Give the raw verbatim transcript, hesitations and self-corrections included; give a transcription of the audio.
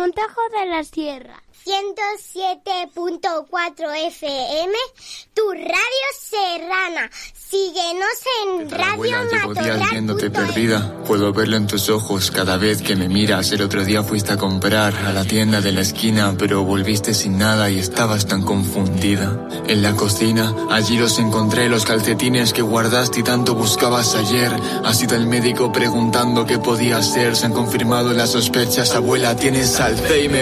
Montajo de la Sierra. ciento siete punto cuatro F M, tu radio serrana. Síguenos en Radio Abuela, llevo días Matorral. viéndote perdida. Puedo verlo en tus ojos cada vez que me miras. El otro día fuiste a comprar a la tienda de la esquina, pero volviste sin nada y estabas tan confundida. En la cocina, allí los encontré, los calcetines que guardaste y tanto buscabas ayer. Has ido al médico preguntando qué podía ser. Se han confirmado las sospechas. Abuela, tienes Alzheimer.